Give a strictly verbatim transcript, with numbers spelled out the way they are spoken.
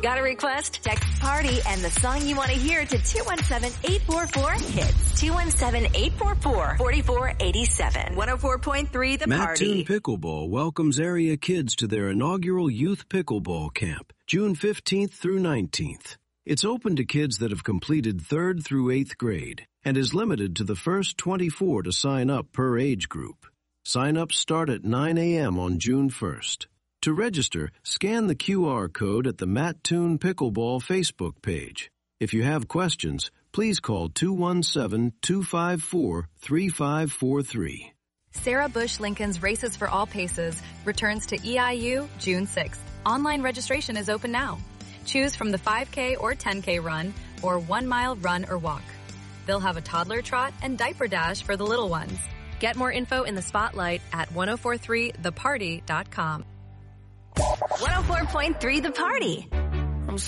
Got a request? Text PARTY and the song you want to hear to two one seven, eight four four, HITS. two one seven, eight four four, four four eight seven. one oh four point three The Party. Mattoon Pickleball welcomes area kids to their inaugural Youth Pickleball Camp, June fifteenth through nineteenth. It's open to kids that have completed third through eighth grade and is limited to the first twenty-four to sign up per age group. Sign-ups start at nine a.m. on June first. To register, scan the Q R code at the Mattoon Pickleball Facebook page. If you have questions, please call two one seven, two five four, three five four three. Sarah Bush Lincoln's Races for All Paces returns to E I U June sixth. Online registration is open now. Choose from the five K or ten K run or one mile run or walk. They'll have a toddler trot and diaper dash for the little ones. Get more info in the spotlight at ten forty-three the party dot com. one oh four point three The Party.